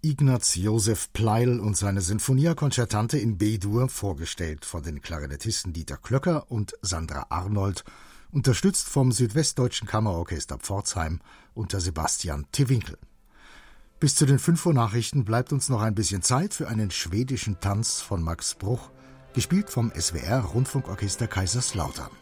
Ignaz Josef Pleil und seine Sinfonia Concertante in B-Dur, vorgestellt von den Klarinettisten Dieter Klöcker und Sandra Arnold, unterstützt vom Südwestdeutschen Kammerorchester Pforzheim unter Sebastian Tewinkel. Bis zu den 5 Uhr Nachrichten bleibt uns noch ein bisschen Zeit für einen schwedischen Tanz von Max Bruch, gespielt vom SWR Rundfunkorchester Kaiserslautern.